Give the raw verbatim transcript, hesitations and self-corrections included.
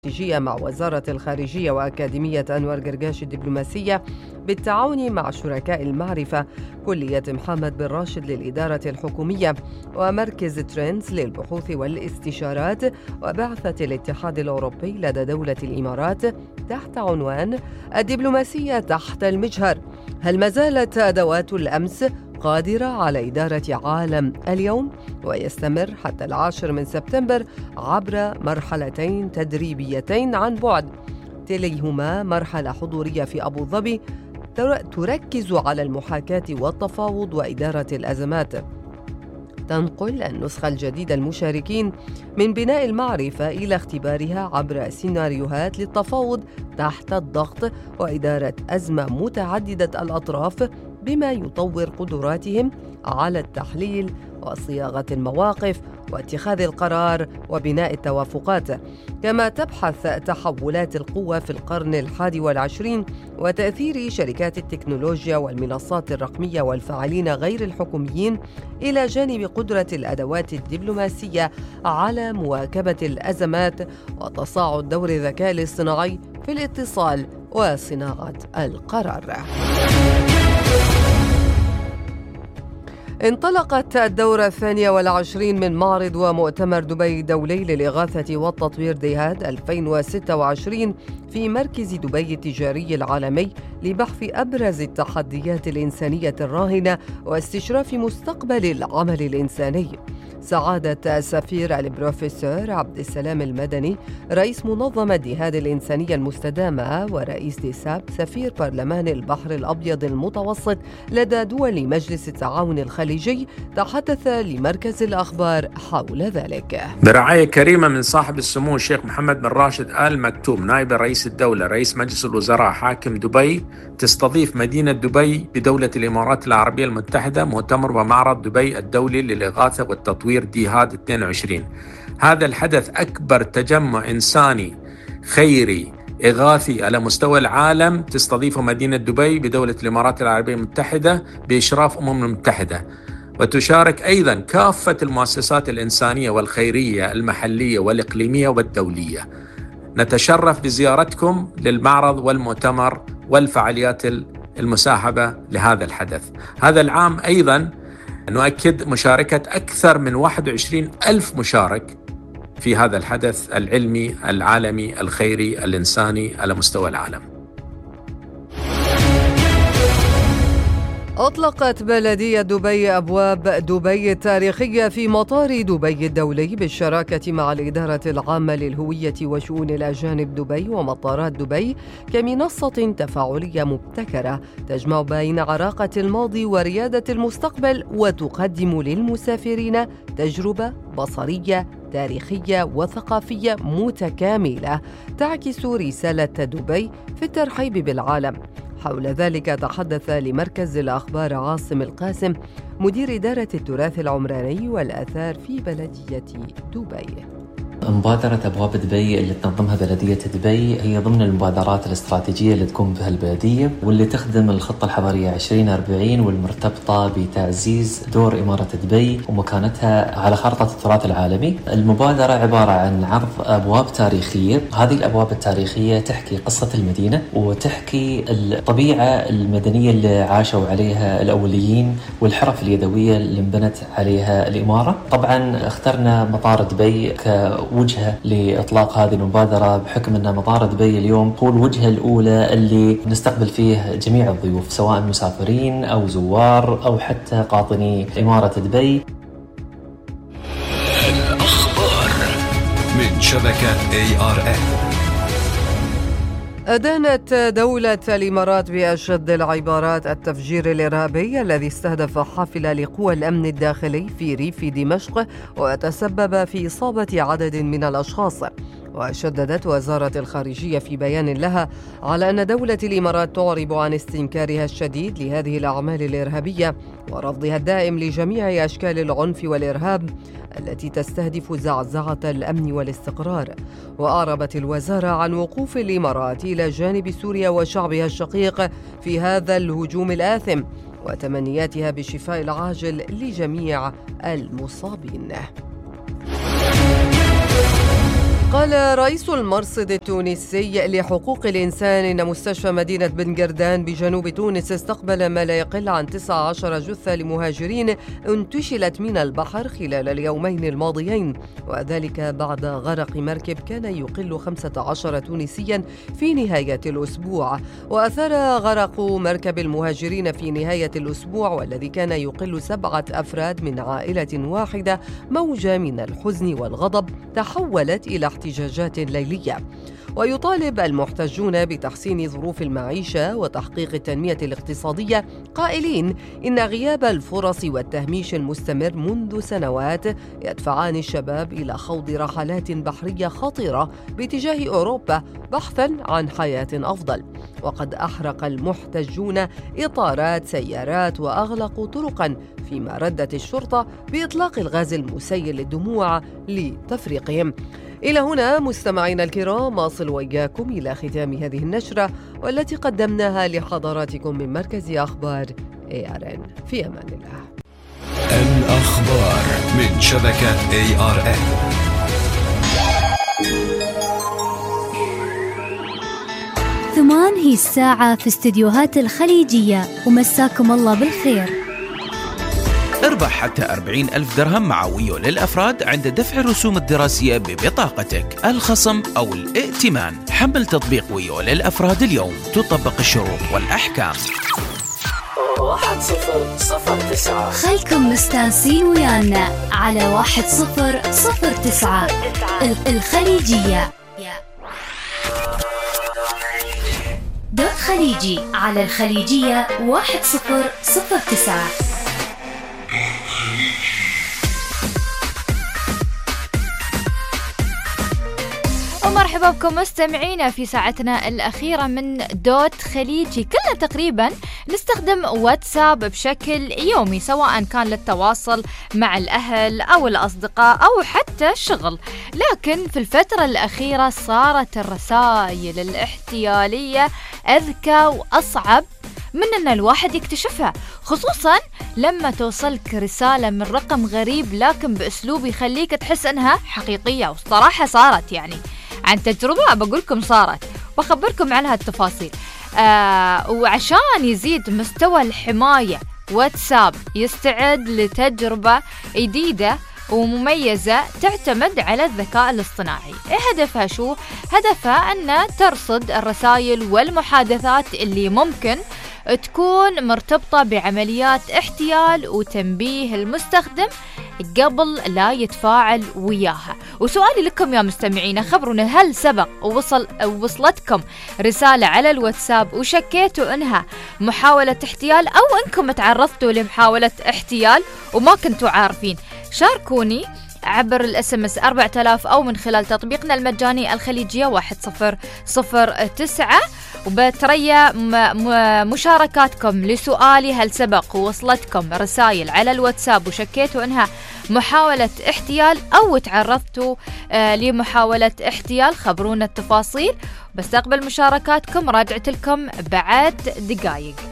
استراتيجية مع وزارة الخارجية وأكاديمية أنور قرقاش الدبلوماسية بالتعاون مع شركاء المعرفة كلية محمد بن راشد للإدارة الحكومية ومركز ترينز للبحوث والاستشارات وبعثة الاتحاد الأوروبي لدى دولة الإمارات تحت عنوان الدبلوماسية تحت المجهر. هل ما زالت أدوات الأمس قادرة على إدارة عالم اليوم؟ ويستمر حتى العاشر من سبتمبر عبر مرحلتين تدريبيتين عن بعد، تليهما مرحلة حضورية في أبو ظبي تركز على المحاكاة والتفاوض وإدارة الأزمات. تنقل النسخة الجديدة المشاركين من بناء المعرفة إلى اختبارها عبر سيناريوهات للتفاوض تحت الضغط وإدارة أزمة متعددة الأطراف، بما يطور قدراتهم على التحليل وصياغة المواقف واتخاذ القرار وبناء التوافقات. كما تبحث تحولات القوة في القرن الحادي والعشرين وتأثير شركات التكنولوجيا والمنصات الرقمية والفاعلين غير الحكوميين، إلى جانب قدرة الأدوات الدبلوماسية على مواكبة الأزمات وتصاعد دور الذكاء الاصطناعي في الاتصال وصناعة القرار. انطلقت الدورة الثانية والعشرين من معرض ومؤتمر دبي الدولي للإغاثة والتطوير ديهاد ألفين وستة وعشرين في مركز دبي التجاري العالمي لبحث أبرز التحديات الإنسانية الراهنة واستشراف مستقبل العمل الإنساني. سعادة السفير البروفيسور عبد السلام المدني رئيس منظمة ديهاد الإنسانية المستدامة ورئيس ديساب سفير برلمان البحر الأبيض المتوسط لدى دول مجلس التعاون الخليجي تحدث لمركز الأخبار حول ذلك. برعاية كريمة من صاحب السمو الشيخ محمد بن راشد آل مكتوم نائب رئيس الدولة رئيس مجلس الوزراء حاكم دبي، تستضيف مدينة دبي بدولة الإمارات العربية المتحدة مؤتمر ومعرض دبي الدولي للإغاثة والتطوير ديهاد اثنين وعشرين. هذا الحدث أكبر تجمع إنساني خيري إغاثي على مستوى العالم تستضيفه مدينة دبي بدولة الإمارات العربية المتحدة بإشراف أمم المتحدة، وتشارك أيضا كافة المؤسسات الإنسانية والخيرية المحلية والإقليمية والدولية. نتشرف بزيارتكم للمعرض والمؤتمر والفعاليات المساهبة لهذا الحدث. هذا العام أيضا نؤكد مشاركة أكثر من واحد وعشرين ألف مشارك في هذا الحدث العلمي العالمي الخيري الإنساني على مستوى العالم. أطلقت بلدية دبي أبواب دبي التاريخية في مطار دبي الدولي بالشراكة مع الإدارة العامة للهوية وشؤون الأجانب دبي ومطارات دبي كمنصة تفاعلية مبتكرة تجمع بين عراقة الماضي وريادة المستقبل، وتقدم للمسافرين تجربة بصرية تاريخية وثقافية متكاملة تعكس رسالة دبي في الترحيب بالعالم. حول ذلك تحدث لمركز الأخبار عاصم القاسم مدير إدارة التراث العمراني والآثار في بلدية دبي. مبادرة أبواب دبي اللي تنظمها بلدية دبي هي ضمن المبادرات الاستراتيجية اللي تقوم بها البلدية، واللي تخدم الخطة الحضرية عشرين أربعين والمرتبطة بتعزيز دور إمارة دبي ومكانتها على خارطة التراث العالمي. المبادرة عبارة عن عرض أبواب تاريخية. هذه الأبواب التاريخية تحكي قصة المدينة وتحكي الطبيعة المدنية اللي عاشوا عليها الأوليين والحرف اليدوية اللي انبنت عليها الإمارة. طبعا اخترنا مطار دبي ك وجهة لإطلاق هذه المبادرة بحكم أن مطار دبي اليوم هو الوجهة الأولى اللي نستقبل فيه جميع الضيوف سواء مسافرين أو زوار أو حتى قاطني إمارة دبي. الأخبار من شبكة إيه آر إن. أدانت دولة الإمارات بأشد العبارات التفجير الإرهابي الذي استهدف حافلة لقوى الأمن الداخلي في ريف دمشق وتسبب في إصابة عدد من الأشخاص. وشددت وزارة الخارجية في بيان لها على أن دولة الإمارات تعرب عن استنكارها الشديد لهذه الأعمال الإرهابية ورفضها الدائم لجميع أشكال العنف والإرهاب التي تستهدف زعزعة الأمن والاستقرار. وأعربت الوزارة عن وقوف الإمارات إلى جانب سوريا وشعبها الشقيق في هذا الهجوم الآثم وتمنياتها بالشفاء العاجل لجميع المصابين. قال رئيس المرصد التونسي لحقوق الإنسان إن مستشفى مدينة بن قردان بجنوب تونس استقبل ما لا يقل عن تسعة عشر جثة لمهاجرين انتشلت من البحر خلال اليومين الماضيين، وذلك بعد غرق مركب كان يقل خمسة عشر تونسيا في نهاية الأسبوع. وأثار غرق مركب المهاجرين في نهاية الأسبوع والذي كان يقل سبعة أفراد من عائلة واحدة موجة من الحزن والغضب تحولت إلى احتجاجات ليلية. ويطالب المحتجون بتحسين ظروف المعيشة وتحقيق التنمية الاقتصادية، قائلين إن غياب الفرص والتهميش المستمر منذ سنوات يدفعان الشباب إلى خوض رحلات بحرية خطيرة باتجاه أوروبا بحثاً عن حياة أفضل. وقد أحرق المحتجون إطارات سيارات وأغلقوا طرقاً، فيما ردت الشرطة بإطلاق الغاز المسيل للدموع لتفريقهم. إلى هنا مستمعينا الكرام أصل وإياكم إلى ختام هذه النشرة والتي قدمناها لحضراتكم من مركز أخبار إيه آر إن. في أمان الله. الأخبار من شبكة إيه آر إن. ثمان هي الساعة في استديوهات الخليجية، ومساكم الله بالخير. اربح حتى أربعين ألف درهم مع ويو للأفراد عند دفع الرسوم الدراسية ببطاقتك، الخصم أو الائتمان. حمل تطبيق ويو للأفراد اليوم، تطبق الشروط والأحكام. واحد صفر صفر تسعة. خلكم مستانسين ويانا على واحد صفر صفر تسعة الخليجية. دوت خليجي على الخليجية واحد صفر صفر تسعة. ومرحبا بكم مستمعينا في ساعتنا الأخيرة من دوت خليجي. كلنا تقريبا نستخدم واتساب بشكل يومي، سواء كان للتواصل مع الأهل أو الأصدقاء أو حتى الشغل. لكن في الفترة الأخيرة صارت الرسائل الاحتيالية أذكى وأصعب من أن الواحد يكتشفها، خصوصا لما توصلك رسالة من رقم غريب لكن بأسلوب يخليك تحس أنها حقيقية. والصراحة صارت، يعني عن تجربة بقولكم صارت وأخبركم عنها التفاصيل. آه وعشان يزيد مستوى الحماية، واتساب يستعد لتجربة جديدة ومميزة تعتمد على الذكاء الاصطناعي. هدفها شو؟ هدفها أن ترصد الرسائل والمحادثات اللي ممكن تكون مرتبطة بعمليات احتيال وتنبيه المستخدم قبل لا يتفاعل وياها. وسؤالي لكم يا مستمعين، خبرونا هل سبق ووصل وصلتكم رسالة على الواتساب وشكيتوا انها محاولة احتيال، او انكم تعرضتوا لمحاولة احتيال وما كنتوا عارفين؟ شاركوني عبر الاس ام اس أربعة آلاف او من خلال تطبيقنا المجاني الخليجية واحد صفر صفر تسعة. وبتريا مشاركاتكم لسؤالي هل سبق ووصلتكم رسائل على الواتساب وشكيتوا انها محاولة احتيال او تعرضتوا آه لمحاولة احتيال؟ خبرونا التفاصيل. بستقبل مشاركاتكم، راجعت لكم بعد دقائق.